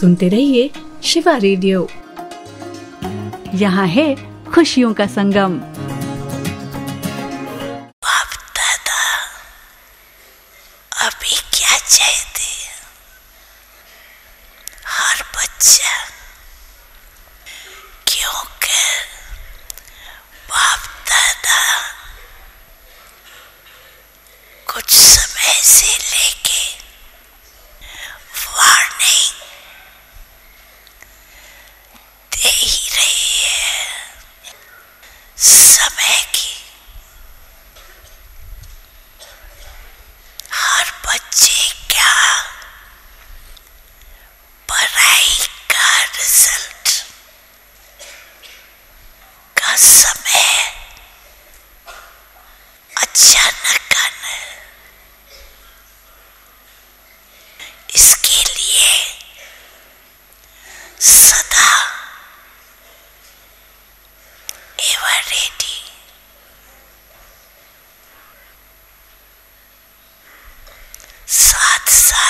सुनते रहिए शिवा रेडियो। यहाँ है खुशियों का संगम। बाप दादा अभी क्या चाहते, हर बच्चा